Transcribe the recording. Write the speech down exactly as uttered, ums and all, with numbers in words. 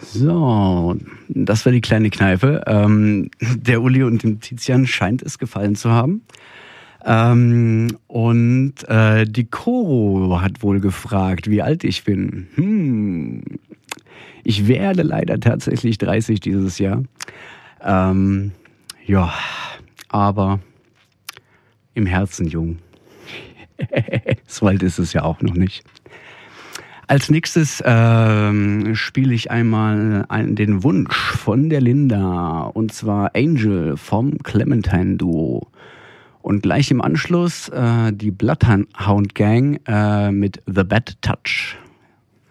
So, das war die kleine Kneipe. Ähm, der Uli und dem Tizian scheint es gefallen zu haben. Ähm, und äh, die Coro hat wohl gefragt, wie alt ich bin. Hm, ich werde leider tatsächlich dreißig dieses Jahr. Ähm, ja, aber im Herzen jung. So alt ist es ja auch noch nicht. Als nächstes ähm, spiele ich einmal einen, den Wunsch von der Linda, und zwar Angel vom Clementine Duo. Und gleich im Anschluss äh, die Bloodhound Gang äh, mit The Bad Touch.